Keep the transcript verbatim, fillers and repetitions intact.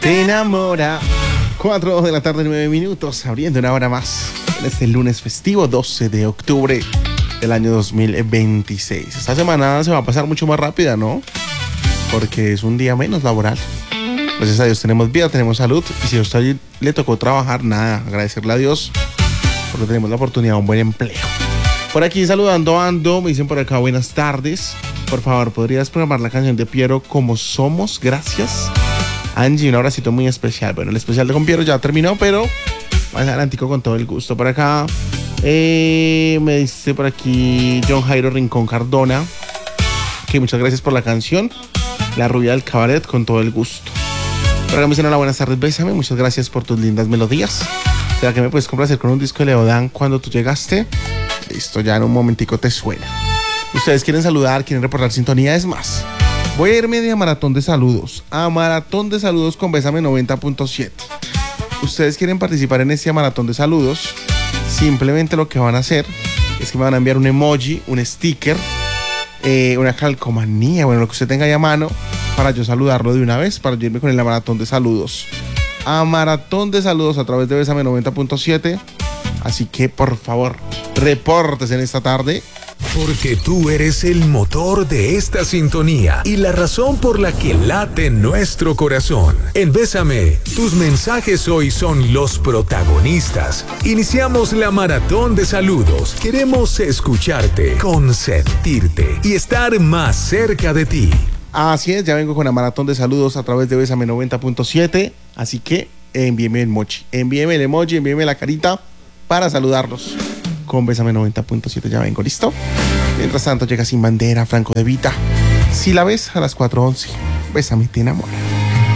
te enamora. Cuatro de la tarde, nueve minutos, abriendo una hora más en este lunes festivo, doce de octubre del año dos mil veintiséis. Esta semana se va a pasar mucho más rápida, ¿no? Porque es un día menos laboral. Gracias a Dios tenemos vida, tenemos salud. Y si a usted le tocó trabajar, nada, agradecerle a Dios porque tenemos la oportunidad de un buen empleo. Por aquí saludando ando, me dicen por acá buenas tardes. Por favor, ¿podrías programar la canción de Piero Como Somos? Gracias. Angie, un abracito muy especial. Bueno, el especial de con Piero ya terminó, pero más adelantico con todo el gusto. Por acá eh, me dice por aquí John Jairo Rincón Cardona que muchas gracias por la canción La Rubia del Cabaret, con todo el gusto. Por acá me dicen hola, buenas tardes, bésame. Muchas gracias por tus lindas melodías. ¿Será que me puedes complacer con un disco de Leodán cuando tú llegaste? Listo, ya en un momentico te suena. Ustedes quieren saludar, quieren reportar sintonía, es más. Voy a irme de a maratón de saludos. A maratón de saludos con Bésame noventa punto siete. Ustedes quieren participar en este maratón de saludos. Simplemente lo que van a hacer es que me van a enviar un emoji, un sticker, eh, una calcomanía, bueno, lo que usted tenga ahí a mano, para yo saludarlo de una vez, para yo irme con el maratón de saludos. A maratón de saludos a través de Bésame noventa punto siete. Así que, por favor, reportes en esta tarde. Porque tú eres el motor de esta sintonía y la razón por la que late nuestro corazón. En Bésame, tus mensajes hoy son los protagonistas. Iniciamos la maratón de saludos. Queremos escucharte, consentirte y estar más cerca de ti. Así es, ya vengo con la maratón de saludos a través de Bésame noventa punto siete. Así que envíeme el emoji, envíeme el emoji, envíeme la carita para saludarlos. Con Bésame noventa punto siete ya vengo, ¿listo? Mientras tanto llega Sin Bandera, Franco De Vita. Si la ves a las cuatro once, Bésame te enamora.